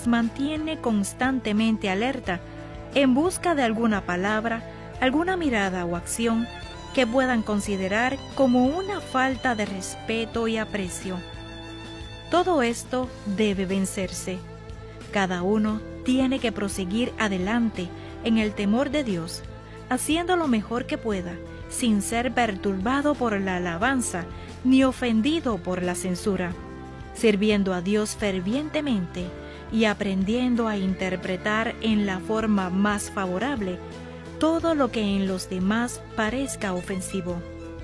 nos mantiene constantemente alerta en busca de alguna palabra, alguna mirada o acción que puedan considerar como una falta de respeto y aprecio. Todo esto debe vencerse. Cada uno tiene que proseguir adelante en el temor de Dios, haciendo lo mejor que pueda, sin ser perturbado por la alabanza ni ofendido por la censura, sirviendo a Dios fervientemente y aprendiendo a interpretar en la forma más favorable todo lo que en los demás parezca ofensivo.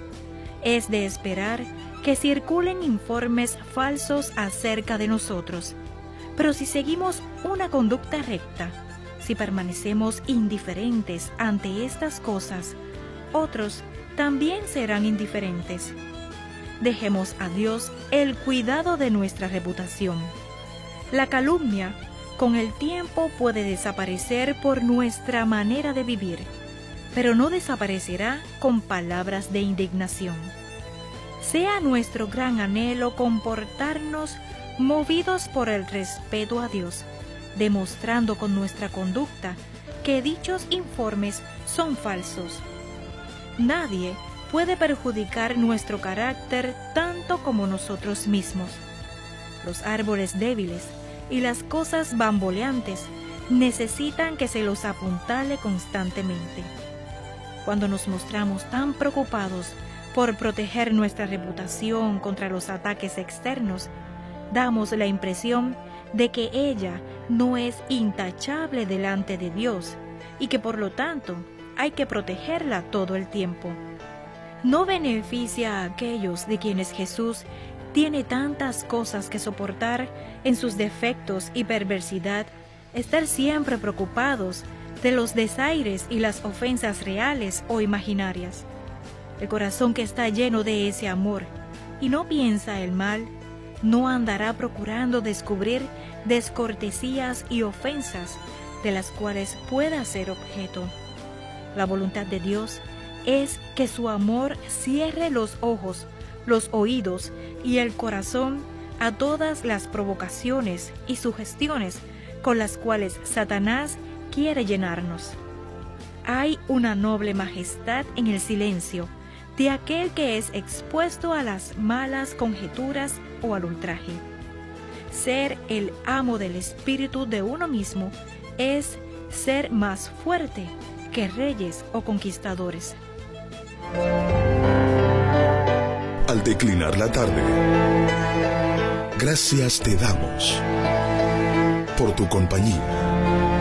Es de esperar que circulen informes falsos acerca de nosotros, pero si seguimos una conducta recta, si permanecemos indiferentes ante estas cosas, otros también serán indiferentes. Dejemos a Dios el cuidado de nuestra reputación. La calumnia, con el tiempo, puede desaparecer por nuestra manera de vivir, pero no desaparecerá con palabras de indignación. Sea nuestro gran anhelo comportarnos movidos por el respeto a Dios, demostrando con nuestra conducta que dichos informes son falsos. Nadie puede perjudicar nuestro carácter tanto como nosotros mismos. Los árboles débiles y las cosas bamboleantes necesitan que se los apuntale constantemente. Cuando nos mostramos tan preocupados por proteger nuestra reputación contra los ataques externos, damos la impresión de que ella no es intachable delante de Dios y que por lo tanto hay que protegerla todo el tiempo. No beneficia a aquellos de quienes Jesús tiene tantas cosas que soportar en sus defectos y perversidad, estar siempre preocupados de los desaires y las ofensas reales o imaginarias. El corazón que está lleno de ese amor y no piensa el mal, no andará procurando descubrir descortesías y ofensas de las cuales pueda ser objeto. La voluntad de Dios es que su amor cierre los ojos, los oídos y el corazón a todas las provocaciones y sugestiones con las cuales Satanás quiere llenarnos. Hay una noble majestad en el silencio de aquel que es expuesto a las malas conjeturas o al ultraje. Ser el amo del espíritu de uno mismo es ser más fuerte que reyes o conquistadores. Al declinar la tarde, gracias te damos por tu compañía.